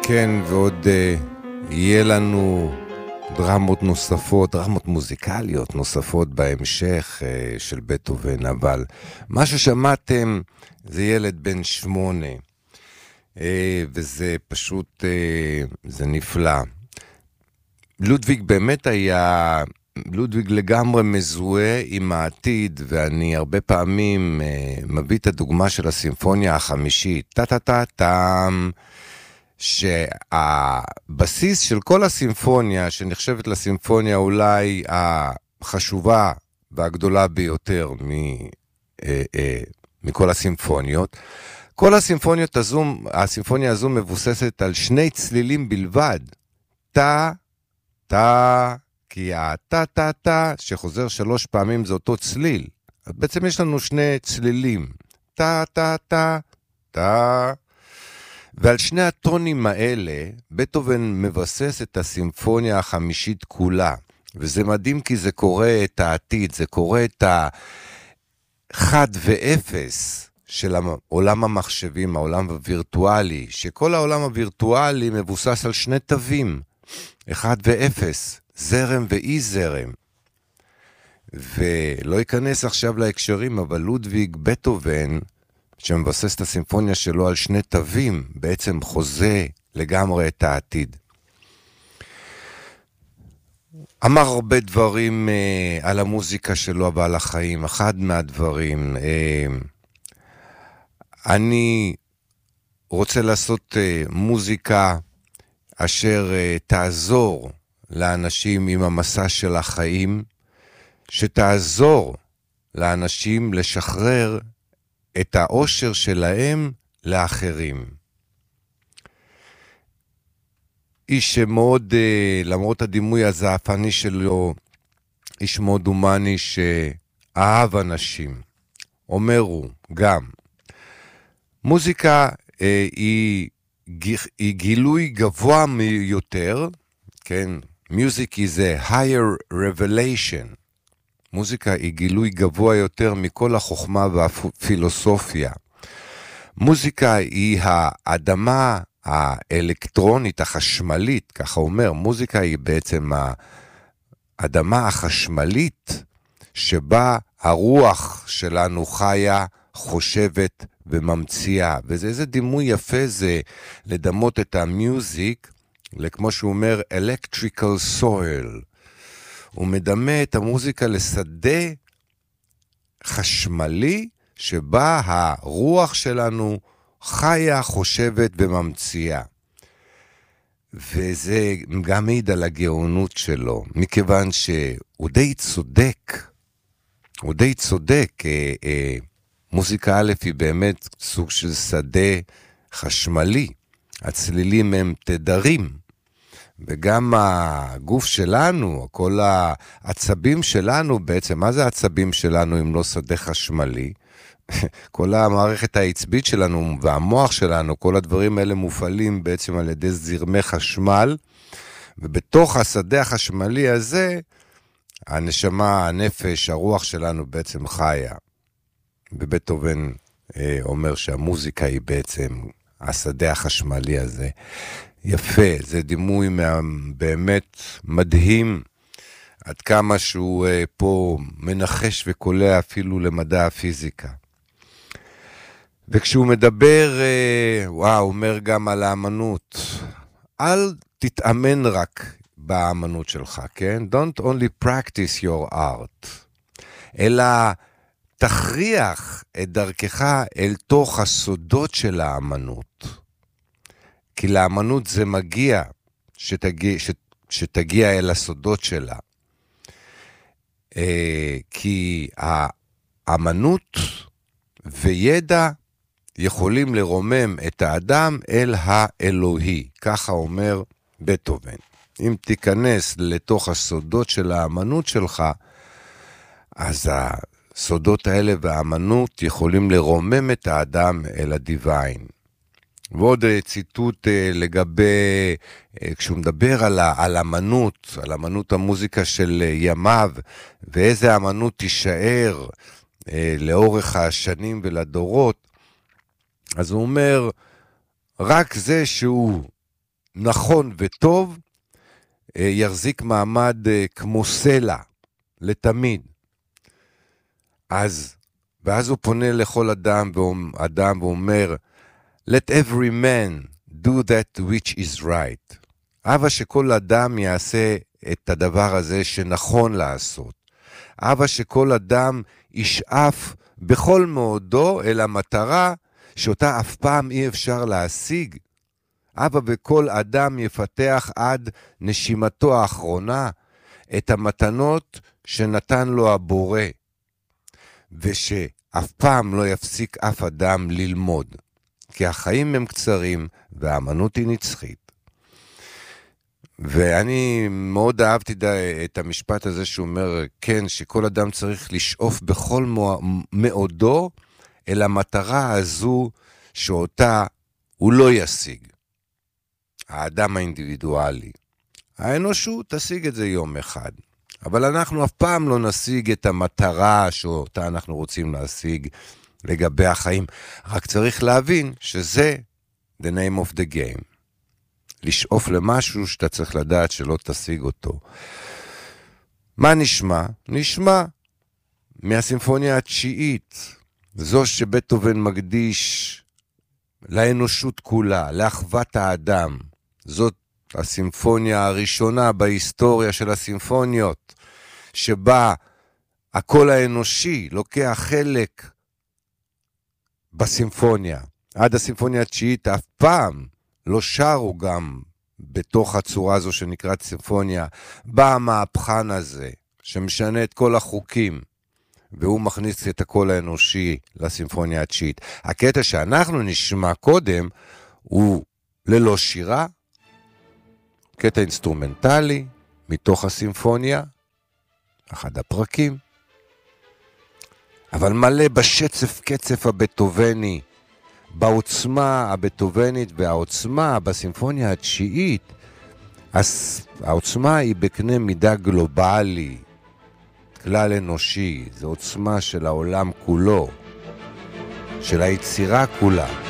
כן, ועוד יהיה לנו דרמות נוספות, דרמות מוזיקליות נוספות בהמשך של בטהובן, אבל מה ששמעתם זה ילד בן 8, וזה פשוט, זה נפלא. לודוויג באמת היה, לודוויג לגמרי מזוהה עם העתיד, ואני הרבה פעמים מביא את הדוגמה של הסימפוניה החמישית, טה-טה-טה-טם, שהבסיס של כל הסימפוניה, שנחשבת לסימפוניה אולי החשובה והגדולה ביותר מכל הסימפוניות, כל הסימפוניה הזו מבוססת על שני צלילים בלבד, טה, טה, כי הטה, טה, טה, שחוזר 3 פעמים זה אותו צליל. בעצם יש לנו שני צלילים, טה, טה, טה, טה, ועל שני הטונים האלה, בטהובן מבסס את הסימפוניה החמישית כולה, וזה מדהים כי זה קורא את העתיד, זה קורא את ה-1 ו-0 של עולם המחשבים, העולם הווירטואלי, שכל העולם הווירטואלי מבוסס על שני תווים, 1 ו-0, זרם ואי זרם. ולא ייכנס עכשיו להקשרים, אבל לודוויג בטהובן, שמבסס את הסימפוניה שלו על שני תווים, בעצם חוזה לגמרי את העתיד. אמר הרבה דברים על המוזיקה שלו ועל החיים. אחד מהדברים, אני רוצה לעשות מוזיקה אשר תעזור לאנשים עם המסע של החיים, שתעזור לאנשים לשחרר את האושר שלהם לאחרים. איש שמאוד, למרות הדימוי הזעפני שלו, איש מאוד הומני שאהב אנשים. אומרו גם, מוזיקה היא גילוי גבוה יותר, כן? Music is a higher revelation. מוזיקה היא גילוי גבוה יותר מכל החוכמה והפילוסופיה. מוזיקה היא האדמה האלקטרונית, החשמלית, ככה אומר, מוזיקה היא בעצם האדמה החשמלית, שבה הרוח שלנו חיה, חושבת וממציאה. וזה איזה דימוי יפה זה לדמות את המיוזיק, כמו שהוא אומר, electrical soil. הוא מדמה את המוזיקה לשדה חשמלי, שבה הרוח שלנו חיה, חושבת וממציאה. וזה גם מעיד על הגאונות שלו, מכיוון שהוא די צודק. הוא די צודק. מוזיקה א' היא באמת סוג של שדה חשמלי. הצלילים הם תדרים. וגם הגוף שלנו, כל העצבים שלנו בעצם, מה זה העצבים שלנו אם לא שדה חשמלי? כל המערכת העצבית שלנו והמוח שלנו, כל הדברים האלה מופעלים בעצם על ידי זרמי חשמל, ובתוך השדה החשמלי הזה, הנשמה, הנפש, הרוח שלנו בעצם חיה. ובטהובן אומר שהמוזיקה היא בעצם השדה החשמלי הזה. יפה, זה דימוי באמת מדהים, עד כמה שהוא פה מנחש וקולע אפילו למדע הפיזיקה. וכשהוא מדבר, הוא אומר גם על האמנות, אל תתאמן רק באמנות שלך, כן? Don't only practice your art, אלא תכריח את דרכך אל תוך הסודות של האמנות. כי לאמנות זה מגיע, שתגיע אל הסודות שלה. כי האמנות וידע יכולים לרומם את האדם אל האלוהי. ככה אומר בטהובן. אם תיכנס לתוך הסודות של האמנות שלך, אז הסודות האלה והאמנות יכולים לרומם את האדם אל הדיוויין. ועוד ציטוט לגבי, כשהוא מדבר על אמנות, על אמנות המוזיקה של ימיו, ואיזה אמנות תישאר לאורך השנים ולדורות, אז הוא אומר, רק זה שהוא נכון וטוב, יחזיק מעמד כמו סלע, לתמיד. ואז הוא פונה לכל אדם ואומר, let every man do that which is right. אבא שכל אדם יעשה את הדבר הזה שנכון לעשות. אבא שכל אדם ישאף בכל מאודו אל המטרה שאותה אף פעם אי אפשר להשיג. אבא וכל אדם יפתח עד נשימתו האחרונה את המתנות שנתן לו הבורא, ושאף פעם לא יפסיק אף אדם ללמוד, כי החיים הם קצרים והאמנות היא נצחית. ואני מאוד אהבתי את המשפט הזה שאומר, כן, שכל אדם צריך לשאוף בכל מאודו אל המטרה הזו שאותה הוא לא ישיג. האדם האינדיבידואלי. האנושות תשיג את זה יום אחד. אבל אנחנו אף פעם לא נשיג את המטרה שאותה אנחנו רוצים להשיג לגבי החיים. רק צריך להבין שזה the name of the game. לשאוף למשהו שאתה צריך לדעת שלא תשיג אותו. מה נשמע? נשמע מהסימפוניה התשיעית, זו שבטהובן מקדיש לאנושות כולה, לאחוות האדם. זאת הסימפוניה הראשונה בהיסטוריה של הסימפוניות, שבה הקול האנושי לוקח חלק בסימפוניה. עד הסימפוניה התשיעית אף פעם לא שרו גם בתוך הצורה הזו שנקראת סימפוניה. בא המהפכן הזה שמשנה את כל החוקים, והוא מכניס את הקול האנושי לסימפוניה התשיעית. הקטע שאנחנו נשמע קודם הוא ללא שירה, קטע אינסטרומנטלי מתוך הסימפוניה, אחד הפרקים, אבל מלא בשצף קצף הבטהובני, בעוצמה הבטהובנית, והעוצמה בסימפוניה התשיעית, העוצמה היא בקנה מידה גלובלי, כלל אנושי, זו עוצמה של העולם כולו, של היצירה כולה.